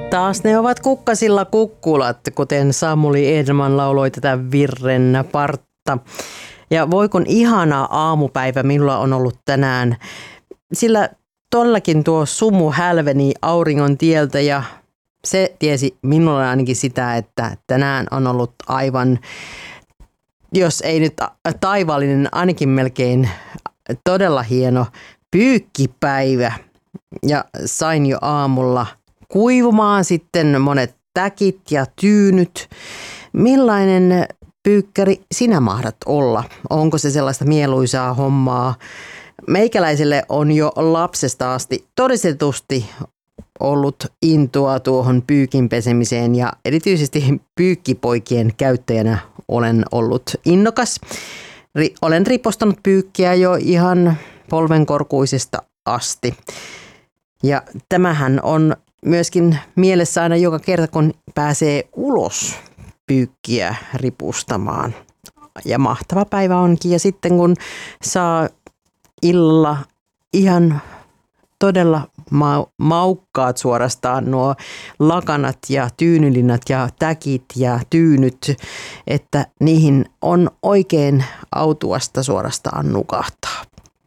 Taas ne ovat kukkasilla kukkulat, kuten Samuli Edman lauloi tätä virren partta. Ja voi kun ihana aamupäivä minulla on ollut tänään, sillä todellakin tuo sumu hälveni auringon tieltä ja se tiesi minulle ainakin sitä, että tänään on ollut aivan, jos ei nyt taivaallinen, ainakin melkein todella hieno pyykkipäivä. Ja sain jo aamulla kuivumaan sitten monet täkit ja tyynyt. Millainen pyykkäri sinä mahdat olla? Onko se sellaista mieluisaa hommaa? Meikäläiselle on jo lapsesta asti todistetusti ollut intoa tuohon pyykin pesemiseen ja erityisesti pyykkipoikien käyttäjänä olen ollut innokas. Olen ripostanut pyykkiä jo ihan polvenkorkuisesta asti. Ja tämähän on myöskin mielessä aina joka kerta, kun pääsee ulos pyykkiä ripustamaan. Ja mahtava päivä onkin. Ja sitten kun saa illalla ihan todella maukkaat suorastaan nuo lakanat ja tyynylinnat ja täkit ja tyynyt, että niihin on oikein autuasta suorastaan nukahtaa.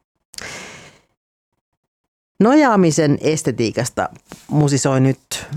Nojaamisen estetiikasta musisoi nyt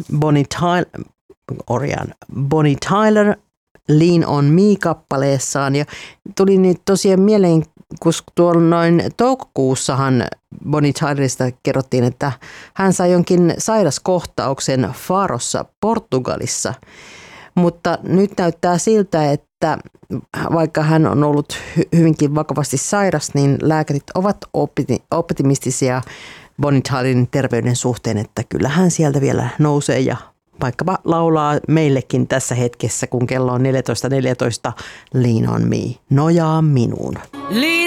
Bonnie Tyler Lean on Me-kappaleessaan. Ja tuli nyt tosiaan mieleen, koska tuolla noin toukokuussahan Bonnie Tylerista kerrottiin, että hän sai jonkin sairaskohtauksen Farossa Portugalissa. Mutta nyt näyttää siltä, että vaikka hän on ollut hyvinkin vakavasti sairas, niin lääkärit ovat optimistisia Bonnie Tylerin terveyden suhteen, että kyllä hän sieltä vielä nousee ja vaikkapa laulaa meillekin tässä hetkessä, kun kello on 14.14, Lean on me, nojaa minuun.